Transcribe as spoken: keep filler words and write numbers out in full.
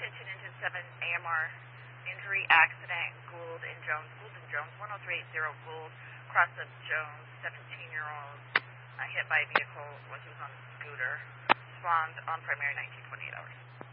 attention into seven A M R injury accident, Gould and Jones, Gould and Jones, one oh three eight zero Gould, cross of Jones, seventeen-year-old, uh, hit by a vehicle when he was on a scooter, spawned on primary nineteen twenty-eight hours.